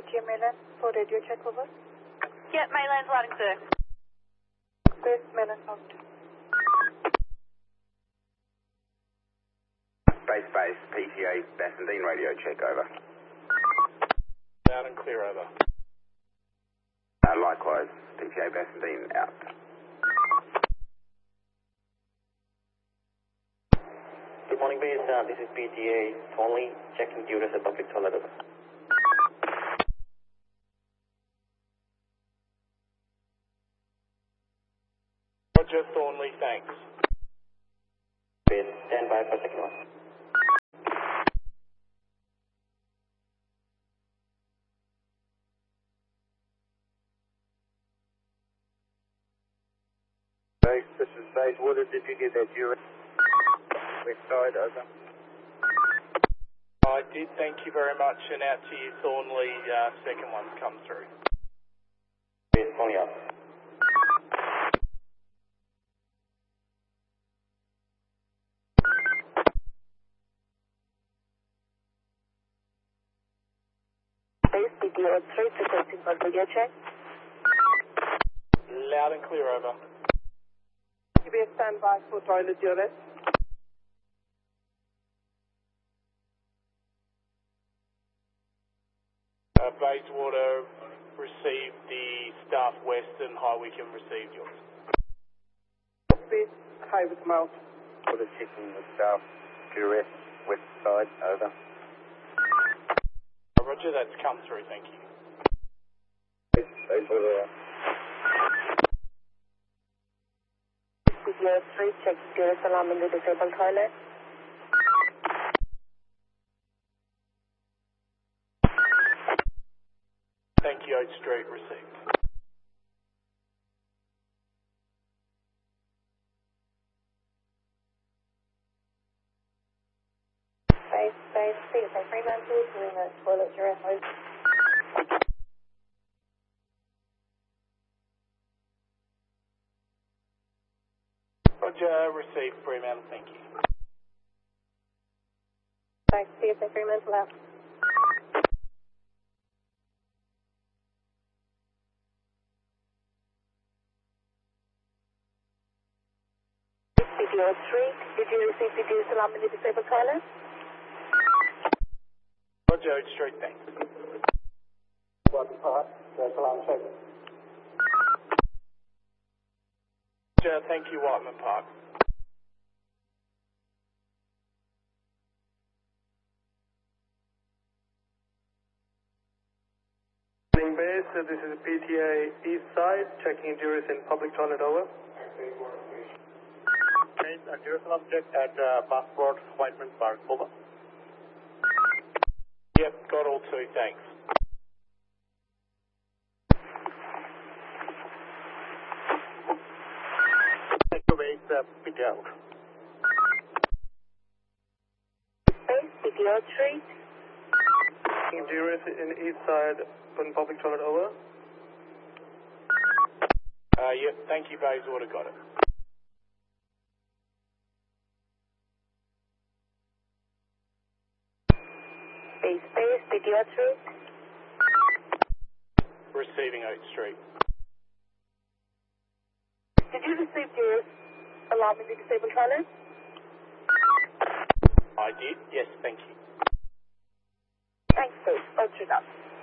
PTA mainland for radio check over. Yep, mainland's loud and clear. Space mainland out. Base, PTA Bassendean radio check over. Loud and clear over. Likewise, PTA Bassendean out. Good morning, base. This is PTA Thornley, checking Duras at public toilet. Roger, Thornley, thanks. Base, stand by for second one. Base, this is Base Woodard. Did you get that Duras? West side, over. I did, thank you very much, and out to you, Thornley, second one's come through. Base, Thornley up. Base PTA 3 requesting for radio check. Loud and clear over. Base stand by for toilet Duras. Bayswater received the staff west and High Wycombe received yours. Base High Wycombe out. Woodard checking the staff Duras, west side, over. Roger, that's come through, thank you. Base Woodard. PTA 3 check Duras alarm in the disabled toilet. Thank you, Oak Street, received. Base, PSA Fremantle doing a toilet Duras over. Roger, received, Fremantle, thank you. Thanks, PSA Fremantle out. PTA 3, did you receive PTA alarm in the disabled toilet? Roger, Oak Street, thanks. One part, that's alarm check. Roger, thank you, Whiteman Park. Base, this is PTA East Side, checking Duras in public toilet, over. Duras object at Passport, Whiteman Park, over. Yep, got all two, thanks. Take away PTA out. Base, PTA 3. Checking Duras in East Side, in public toilet, over. Yep, thank you, Bayswater, got it. Base, PTA 3. Receiving Oak Street. Did you receive Duras alarm in the disabled toilet? I did, yes, thank you. Thanks, Base. Roger that.